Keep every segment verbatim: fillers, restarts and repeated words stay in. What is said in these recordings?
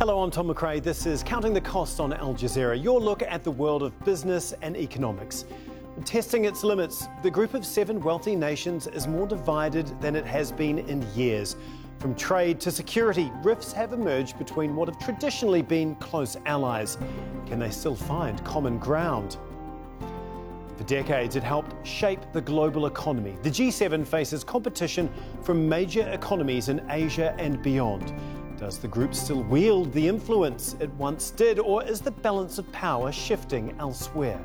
Hello, I'm Tom McRae. This is Counting the Cost on Al Jazeera, your look at the world of business and economics. Testing its limits, the group of seven wealthy nations is more divided than it has been in years. From trade to security, rifts have emerged between what have traditionally been close allies. Can they still find common ground? For decades, it helped shape the global economy. The G seven faces competition from major economies in Asia and beyond. Does the group still wield the influence it once did, or is the balance of power shifting elsewhere?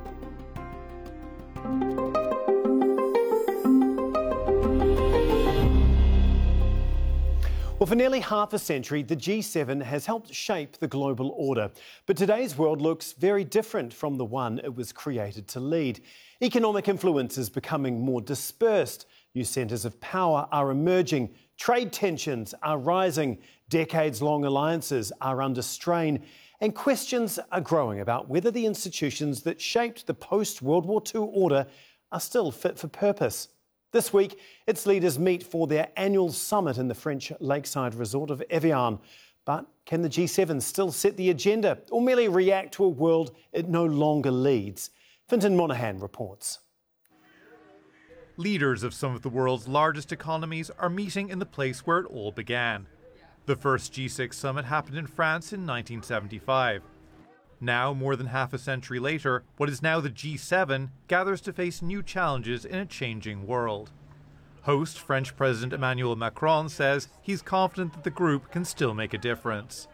Well, for nearly half a century, the G seven has helped shape the global order. But today's world looks very different from the one it was created to lead. Economic influence is becoming more dispersed. New centres of power are emerging. Trade tensions are rising. Decades-long alliances are under strain. And questions are growing about whether the institutions that shaped the post-World War Two order are still fit for purpose. This week, its leaders meet for their annual summit in the French lakeside resort of Evian. But can the G seven still set the agenda or merely react to a world it no longer leads? Fintan Monahan reports. Leaders of some of the world's largest economies are meeting in the place where it all began. The first G six summit happened in France in nineteen seventy-five. Now, more than half a century later, what is now the G seven gathers to face new challenges in a changing world. Host French President Emmanuel Macron says he's confident that the group can still make a difference.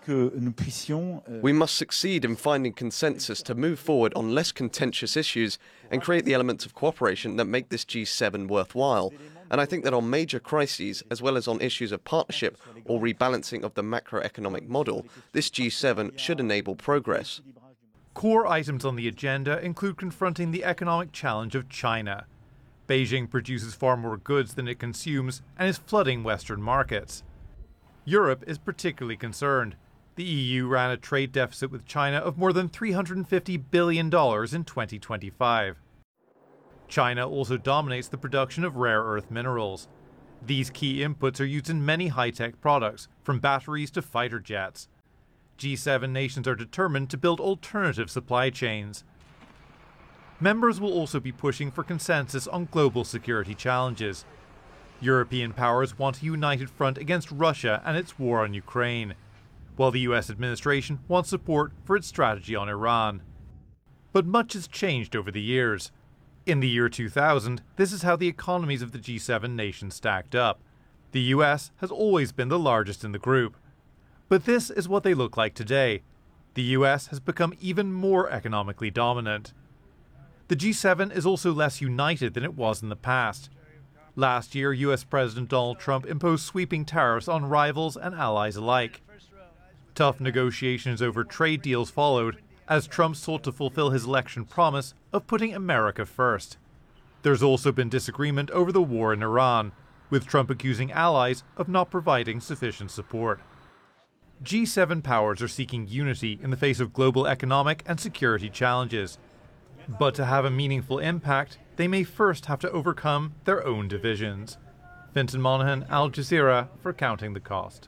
We must succeed in finding consensus to move forward on less contentious issues and create the elements of cooperation that make this G seven worthwhile. And I think that on major crises, as well as on issues of partnership or rebalancing of the macroeconomic model, this G seven should enable progress. Core items on the agenda include confronting the economic challenge of China. Beijing produces far more goods than it consumes and is flooding Western markets. Europe is particularly concerned. The E U ran a trade deficit with China of more than three hundred fifty billion dollars in twenty twenty-five. China also dominates the production of rare earth minerals. These key inputs are used in many high-tech products, from batteries to fighter jets. G seven nations are determined to build alternative supply chains. Members will also be pushing for consensus on global security challenges. European powers want a united front against Russia and its war on Ukraine, while the U S administration wants support for its strategy on Iran. But much has changed over the years. In the year two thousand, this is how the economies of the G seven nations stacked up. The U S has always been the largest in the group. But this is what they look like today. The U S has become even more economically dominant. The G seven is also less united than it was in the past. Last year, U S President Donald Trump imposed sweeping tariffs on rivals and allies alike. Tough negotiations over trade deals followed, as Trump sought to fulfill his election promise of putting America first. There's also been disagreement over the war in Iran, with Trump accusing allies of not providing sufficient support. G seven powers are seeking unity in the face of global economic and security challenges. But to have a meaningful impact, they may first have to overcome their own divisions. Fintan Monahan, Al Jazeera, for Counting the Cost.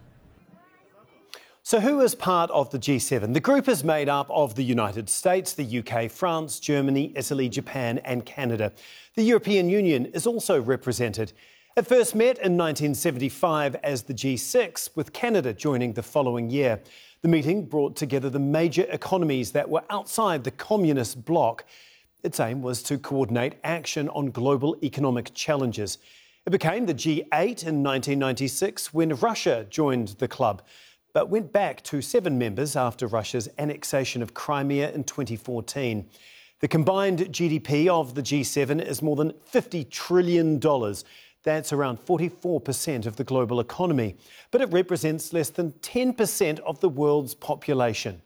So who is part of the G seven? The group is made up of the United States, the U K, France, Germany, Italy, Japan and Canada. The European Union is also represented. It first met in nineteen seventy-five as the G six, with Canada joining the following year. The meeting brought together the major economies that were outside the communist bloc. Its aim was to coordinate action on global economic challenges. It became the G eight in nineteen ninety-six when Russia joined the club, but went back to seven members after Russia's annexation of Crimea in twenty fourteen. The combined G D P of the G seven is more than fifty trillion dollars. That's around forty-four percent of the global economy, but it represents less than ten percent of the world's population.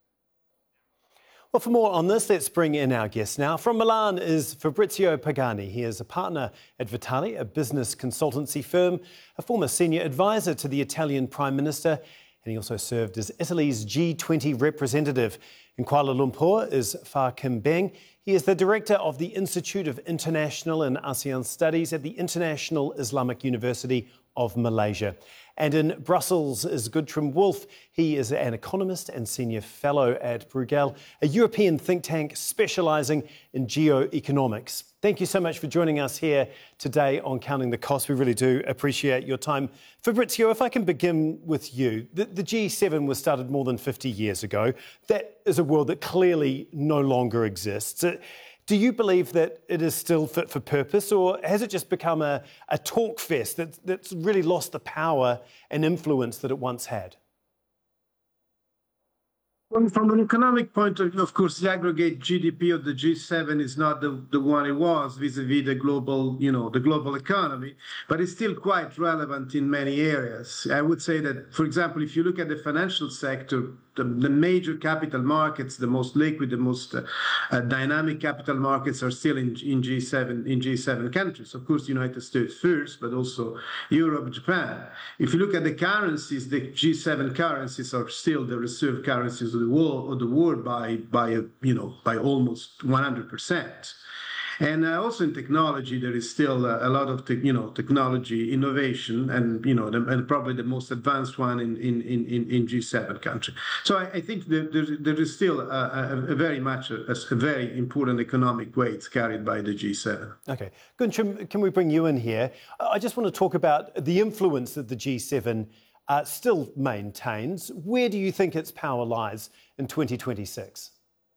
Well, for more on this, let's bring in our guest now. From Milan is Fabrizio Pagani. He is a partner at Vitali, a business consultancy firm, a former senior advisor to the Italian Prime Minister, and he also served as Italy's G twenty representative. In Kuala Lumpur is Fah Kim Beng. He is the director of the Institute of International and ASEAN Studies at the International Islamic University of Malaysia. And in Brussels is Guntram Wolff. He is an economist and senior fellow at Bruegel, a European think tank specialising in geoeconomics. Thank you so much for joining us here today on Counting the Cost. We really do appreciate your time. Fabrizio, if I can begin with you. The, the G seven was started more than fifty years ago. That is a world that clearly no longer exists. Do you believe that it is still fit for purpose, or has it just become a, a talk fest that, that's really lost the power and influence that it once had? Well, from an economic point of view, of course, the aggregate G D P of the G seven is not the, the one it was vis-a-vis the global, you know, the global economy, but it's still quite relevant in many areas. I would say that, for example, if you look at the financial sector, the, the major capital markets, the most liquid, the most uh, uh, dynamic capital markets are still in, in G seven in G seven countries. Of course, the United States first, but also Europe, Japan. If you look at the currencies, the G seven currencies are still the reserve currencies of the world, of the world by by you know by almost one hundred percent. And uh, also in technology, there is still uh, a lot of te- you know technology innovation, and you know the, and probably the most advanced one in in in, in G seven country. So I, I think there, there, there is still a, a, a very much a, a very important economic weight carried by the G seven. Okay, Guntram, can we bring you in here? I just want to talk about the influence that the G seven uh, still maintains. Where do you think its power lies in twenty twenty-six?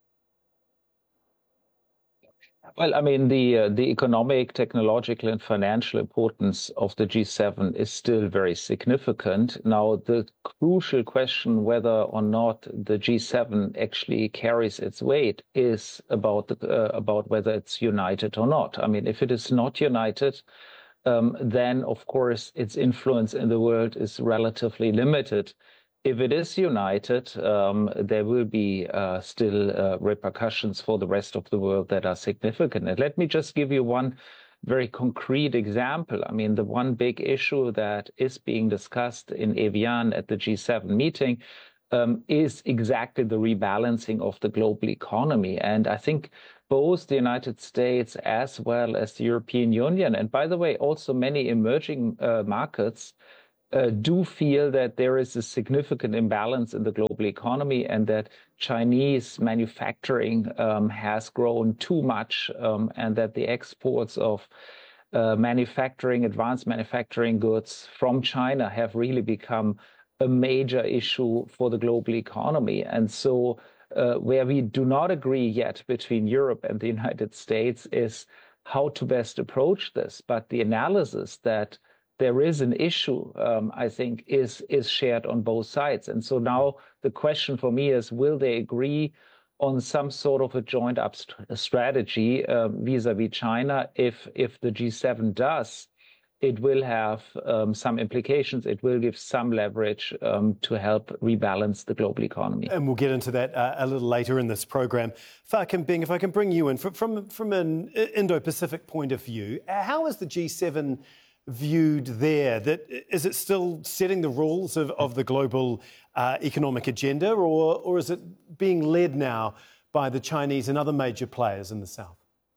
Well, I mean, the uh, the economic, technological, and financial importance of the G seven is still very significant. Now, the crucial question whether or not the G seven actually carries its weight is about the, uh, about whether it's united or not. I mean, if it is not united, um, then of course its influence in the world is relatively limited. If it is united, um, there will be uh, still uh, repercussions for the rest of the world that are significant. And let me just give you one very concrete example. I mean, the one big issue that is being discussed in Evian at the G seven meeting um, is exactly the rebalancing of the global economy. And I think both the United States as well as the European Union, and by the way, also many emerging uh, markets, Uh, do feel that there is a significant imbalance in the global economy and that Chinese manufacturing um, has grown too much um, and that the exports of uh, manufacturing, advanced manufacturing goods from China have really become a major issue for the global economy. And so uh, where we do not agree yet between Europe and the United States is how to best approach this. But the analysis that there is an issue, um, I think, is is shared on both sides. And so now the question for me is, will they agree on some sort of a joined up st- strategy uh, vis-a-vis China? If if the G seven does, it will have um, some implications. It will give some leverage um, to help rebalance the global economy. And we'll get into that uh, a little later in this programme. Fakim Beng, if I can bring you in, from, from, from an Indo-Pacific point of view, how is the G seven viewed there? That is it still setting the rules of, of the global uh, economic agenda, or, or is it being led now by the Chinese and other major players in the South?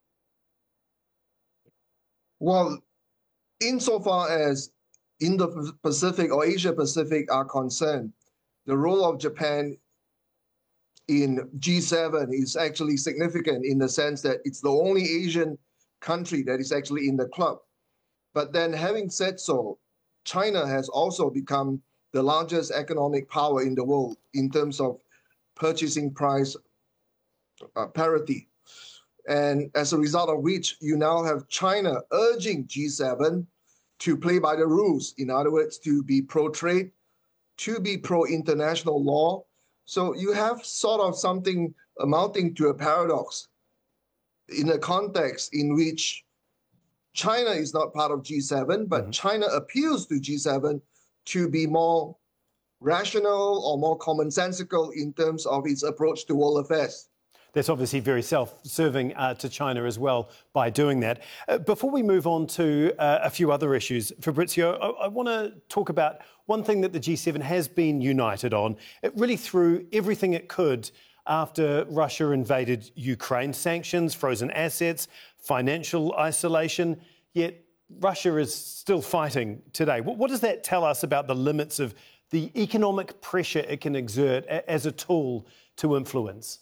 Well, insofar as Indo-Pacific or Asia-Pacific are concerned, the role of Japan in G seven is actually significant in the sense that it's the only Asian country that is actually in the club. But then having said so, China has also become the largest economic power in the world in terms of purchasing price uh, parity. And as a result of which, you now have China urging G seven to play by the rules. In other words, to be pro-trade, to be pro-international law. So you have sort of something amounting to a paradox in a context in which China is not part of G seven, but mm-hmm. China appeals to G seven to be more rational or more commonsensical in terms of its approach to world affairs. That's obviously very self-serving uh, to China as well by doing that. Uh, before we move on to uh, a few other issues, Fabrizio, I, I want to talk about one thing that the G seven has been united on. It really threw everything it could after Russia invaded Ukraine. Sanctions, frozen assets, financial isolation. Yet Russia is still fighting today. What, what does that tell us about the limits of the economic pressure it can exert a, as a tool to influence?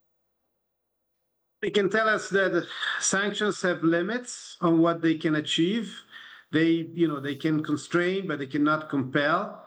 It can tell us that sanctions have limits on what they can achieve. They, you know, they can constrain, but they cannot compel.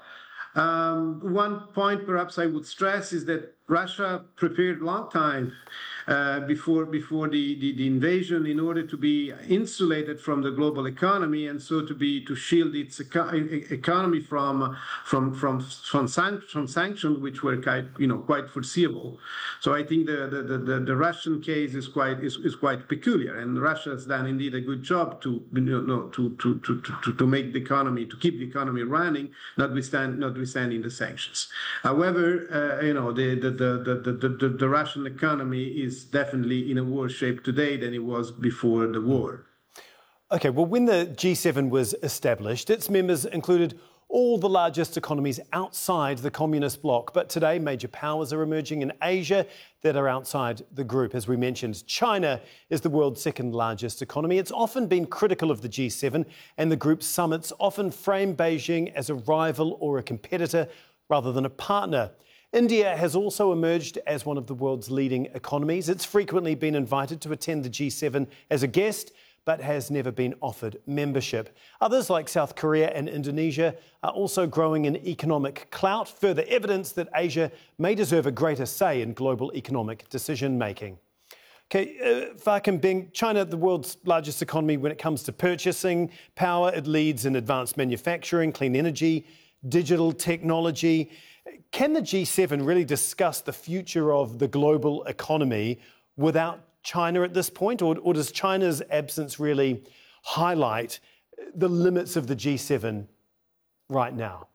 Um, one point perhaps I would stress is that Russia prepared a long time uh, before before the, the, the invasion in order to be insulated from the global economy, and so to be to shield its eco economy from from from from, san from sanctions, which were quite you know quite foreseeable. So I think the the, the, the Russian case is quite is, is quite peculiar, and Russia has done indeed a good job to you know to to to to, to make the economy to keep the economy running, notwithstanding notwithstanding the sanctions. However, uh, you know the the The, the, the, the, the Russian economy is definitely in a worse shape today than it was before the war. OK, well, when the G seven was established, its members included all the largest economies outside the communist bloc. But today, major powers are emerging in Asia that are outside the group. As we mentioned, China is the world's second largest economy. It's often been critical of the G seven, and the group's summits often frame Beijing as a rival or a competitor rather than a partner. India has also emerged as one of the world's leading economies. It's frequently been invited to attend the G seven as a guest, but has never been offered membership. Others, like South Korea and Indonesia, are also growing in economic clout, further evidence that Asia may deserve a greater say in global economic decision-making. Okay, uh, Fakim Beng, China, the world's largest economy when it comes to purchasing power. It leads in advanced manufacturing, clean energy, digital technology. Can the G seven really discuss the future of the global economy without China at this point? Or, or does China's absence really highlight the limits of the G seven right now?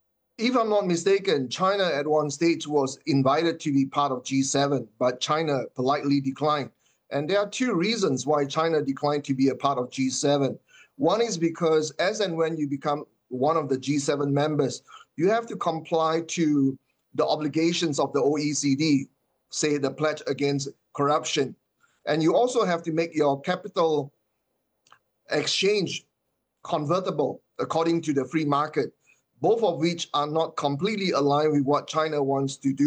If I'm not mistaken, China at one stage was invited to be part of G seven, but China politely declined. And there are two reasons why China declined to be a part of G seven. One is because as and when you become one of the G seven members, you have to comply to the obligations of the O E C D, say the pledge against corruption. And you also have to make your capital exchange convertible according to the free market, both of which are not completely aligned with what China wants to do.